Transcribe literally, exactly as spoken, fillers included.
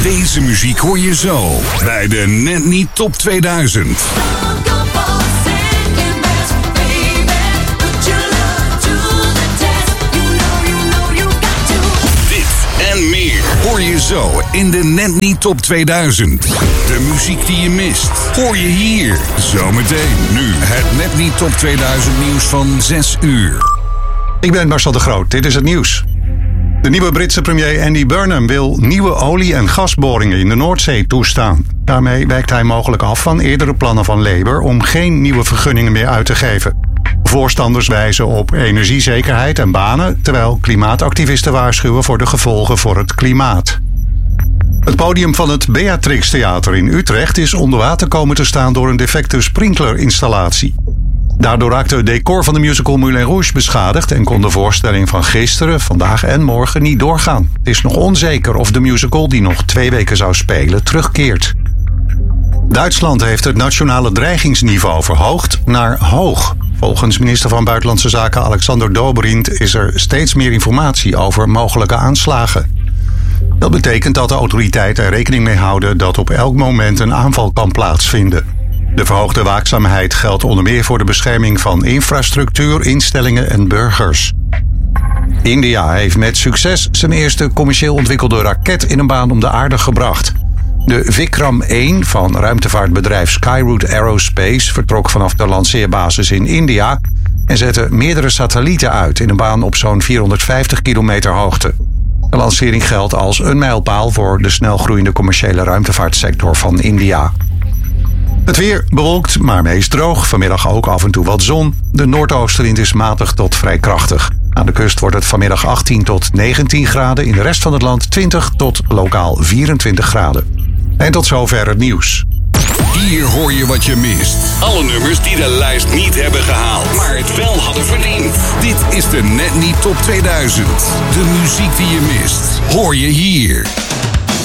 Deze muziek hoor je zo bij de Net Niet Top tweeduizend. En meer hoor je zo in de Net Niet Top tweeduizend. De muziek die je mist, hoor je hier. Zometeen nu het Net Niet Top tweeduizend nieuws van zes uur. Ik ben Marcel de Groot, dit is het nieuws. De nieuwe Britse premier Andy Burnham wil nieuwe olie- en gasboringen in de Noordzee toestaan. Daarmee wijkt hij mogelijk af van eerdere plannen van Labour om geen nieuwe vergunningen meer uit te geven. Voorstanders wijzen op energiezekerheid en banen, terwijl klimaatactivisten waarschuwen voor de gevolgen voor het klimaat. Het podium van het Beatrix Theater in Utrecht is onder water komen te staan door een defecte sprinklerinstallatie. Daardoor raakte het decor van de musical Moulin Rouge beschadigd en kon de voorstelling van gisteren, vandaag en morgen niet doorgaan. Het is nog onzeker of de musical, die nog twee weken zou spelen, terugkeert. Duitsland heeft het nationale dreigingsniveau verhoogd naar hoog. Volgens minister van Buitenlandse Zaken Alexander Dobrindt is er steeds meer informatie over mogelijke aanslagen. Dat betekent dat de autoriteiten er rekening mee houden dat op elk moment een aanval kan plaatsvinden. De verhoogde waakzaamheid geldt onder meer voor de bescherming van infrastructuur, instellingen en burgers. India heeft met succes zijn eerste commercieel ontwikkelde raket in een baan om de aarde gebracht. De Vikram één van ruimtevaartbedrijf Skyroot Aerospace vertrok vanaf de lanceerbasis in India en zette meerdere satellieten uit in een baan op zo'n vierhonderdvijftig kilometer hoogte. De lancering geldt als een mijlpaal voor de snelgroeiende commerciële ruimtevaartsector van India. Het weer bewolkt, maar meest droog. Vanmiddag ook af en toe wat zon. De noordoostenwind is matig tot vrij krachtig. Aan de kust wordt het vanmiddag achttien tot negentien graden. In de rest van het land twintig tot lokaal vierentwintig graden. En tot zover het nieuws. Hier hoor je wat je mist. Alle nummers die de lijst niet hebben gehaald, maar het wel hadden verdiend. Dit is de Net Niet Top tweeduizend. De muziek die je mist, hoor je hier.